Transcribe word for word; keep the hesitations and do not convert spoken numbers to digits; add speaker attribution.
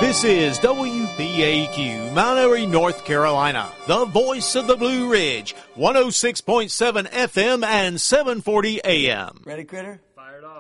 Speaker 1: This is W B A Q, Mount Airy, North Carolina, the voice of the Blue Ridge, one oh six point seven F M and seven forty A M.
Speaker 2: Ready, Critter?